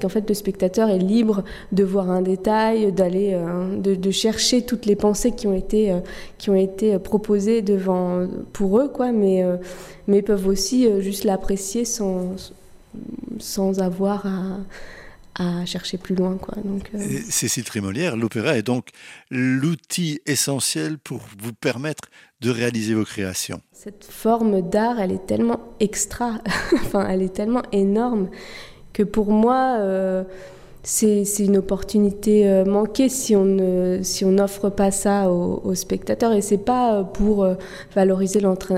Qu'en fait, le spectateur est libre de voir un détail, d'aller, de chercher toutes les pensées qui ont été proposées pour eux, quoi, mais peuvent aussi juste l'apprécier sans avoir à chercher plus loin, quoi. Donc, Cécile Trémolière, l'opéra est donc l'outil essentiel pour vous permettre de réaliser vos créations. cette forme d'art, elle est tellement extra, enfin, elle est tellement énorme que pour moi, c'est une opportunité manquée si on n'offre pas ça aux spectateurs. Et c'est pas pour valoriser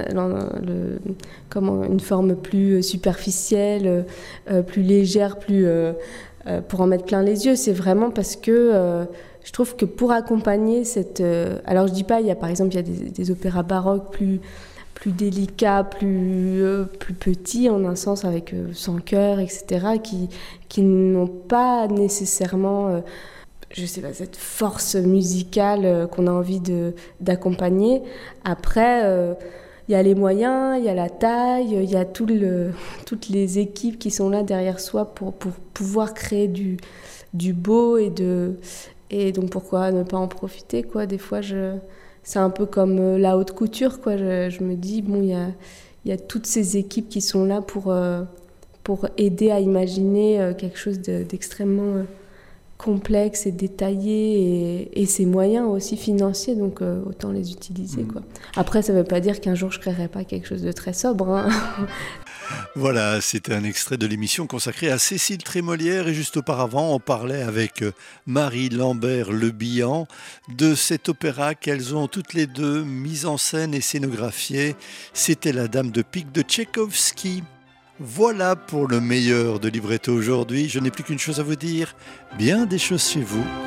une forme plus superficielle, plus légère, pour en mettre plein les yeux. C'est vraiment parce que je trouve que pour accompagner alors je dis pas, par exemple, il y a des opéras baroques plus délicats, plus petits en un sens, avec sans chœur, etc., qui n'ont pas nécessairement, je sais pas, cette force musicale qu'on a envie d'accompagner. Après, il y a les moyens, il y a la taille, il y a toutes les équipes qui sont là derrière soi pour pouvoir créer du beau et donc pourquoi ne pas en profiter, quoi. Des fois, c'est un peu comme la haute couture, quoi. Je me dis, bon, il y a toutes ces équipes qui sont là pour aider à imaginer quelque chose d'extrêmement complexe et détaillé, et ses moyens aussi financiers, donc autant les utiliser, quoi. Après, ça ne veut pas dire qu'un jour je ne créerai pas quelque chose de très sobre, hein. Voilà, c'était un extrait de l'émission consacrée à Cécile Trémolière et juste auparavant, on parlait avec Marie Lambert-Le Bihan de cet opéra qu'elles ont toutes les deux mis en scène et scénographié. C'était La Dame de Pique de Tchaïkovski. Voilà pour le meilleur de Libretto aujourd'hui. Je n'ai plus qu'une chose à vous dire. Bien des choses chez vous